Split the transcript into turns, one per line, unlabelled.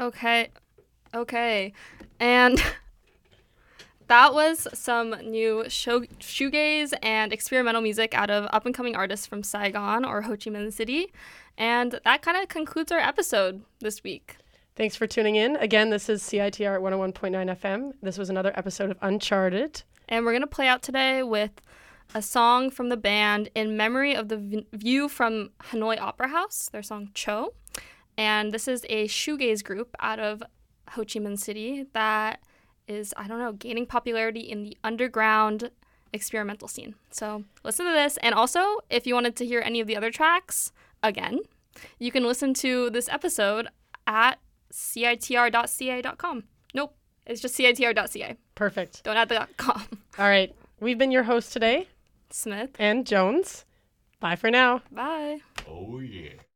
Okay. Okay. And that was some new shoegaze and experimental music out of up-and-coming artists from Saigon or Ho Chi Minh City. And that kind of concludes our episode this week.
Thanks for tuning in. Again, this is CITR at 101.9 FM. This was another episode of Uncharted.
And we're going to play out today with a song from the band in memory of the view from Hanoi Opera House, their song Cho. And this is a shoegaze group out of Ho Chi Minh City that is, gaining popularity in the underground experimental scene. So listen to this. And also, if you wanted to hear any of the other tracks, again, you can listen to this episode at citr.ca.com. Nope, it's just citr.ca.
Perfect.
Don't add the .com.
All right. We've been your hosts today,
Smith
and Jones. Bye for now.
Bye.
Oh, yeah.